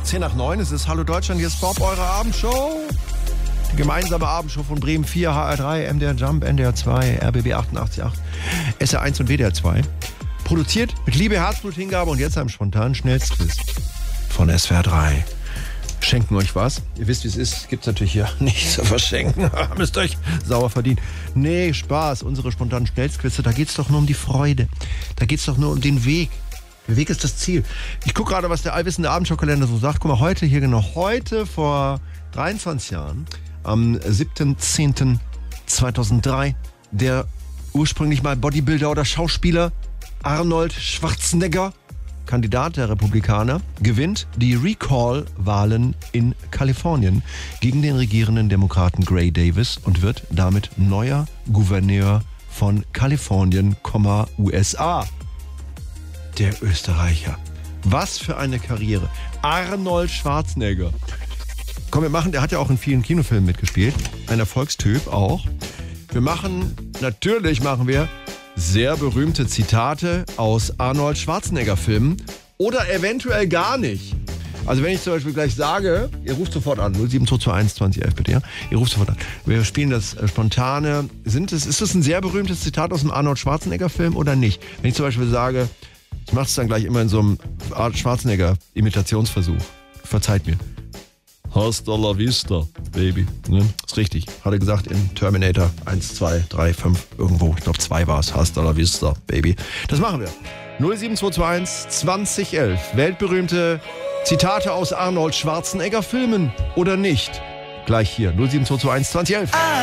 10:09, es ist Hallo Deutschland, hier ist Bob, eure Abendshow. Die gemeinsame Abendshow von Bremen 4, HR3, MDR Jump, NDR 2, RBB 88.8, SR1 und WDR 2. Produziert mit Liebe, Herzblut, Hingabe und jetzt einem spontanen Schnellstquiz von SWR 3. Schenken euch was. Ihr wisst, wie es ist. Gibt's natürlich hier nichts zu verschenken. Müsst euch sauer verdienen. Nee, Spaß. Unsere spontanen Schnellstquizze, da geht's doch nur um die Freude. Da geht's doch nur um den Weg. Der Weg ist das Ziel. Ich gucke gerade, was der allwissende Abendshowkalender so sagt. Guck mal, heute vor 23 Jahren, am 7.10.2003, der ursprünglich mal Bodybuilder oder Schauspieler Arnold Schwarzenegger, Kandidat der Republikaner, gewinnt die Recall-Wahlen in Kalifornien gegen den regierenden Demokraten Gray Davis und wird damit neuer Gouverneur von Kalifornien, USA. Der Österreicher. Was für eine Karriere. Arnold Schwarzenegger. Komm, der hat ja auch in vielen Kinofilmen mitgespielt. Ein Erfolgstyp auch. Natürlich machen wir sehr berühmte Zitate aus Arnold Schwarzenegger-Filmen oder eventuell gar nicht. Also wenn ich zum Beispiel gleich sage, ihr ruft sofort an, 07221 2011 bitte, ja? Ihr ruft sofort an. Wir spielen das spontane. Ist das ein sehr berühmtes Zitat aus einem Arnold Schwarzenegger-Film oder nicht? Wenn ich zum Beispiel sage, ich mache es dann gleich immer in so einem Arnold Schwarzenegger-Imitationsversuch. Verzeiht mir. Hasta la vista, Baby. Ne? Ist richtig. Hat er gesagt in Terminator 1, 2, 3, 5, irgendwo. Ich glaube 2 war es. Hasta la vista, Baby. Das machen wir. 07221 2011. Weltberühmte Zitate aus Arnold Schwarzenegger Filmen oder nicht? Gleich hier. 07221 2011.